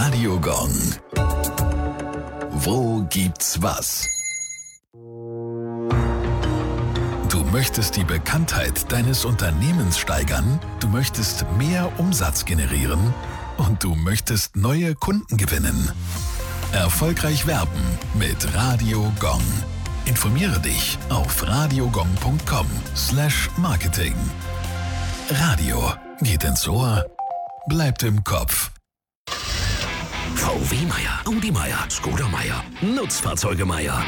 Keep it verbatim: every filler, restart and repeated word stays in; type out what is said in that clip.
Radio Gong. Wo gibt's was? Du möchtest die Bekanntheit deines Unternehmens steigern, du möchtest mehr Umsatz generieren und du möchtest neue Kunden gewinnen. Erfolgreich werben mit Radio Gong. Informiere dich auf radiogong punkt com slash marketing. Radio geht ins Ohr, bleibt im Kopf. V W Meier, Audi Meier, Skoda Meier, Nutzfahrzeuge Meier.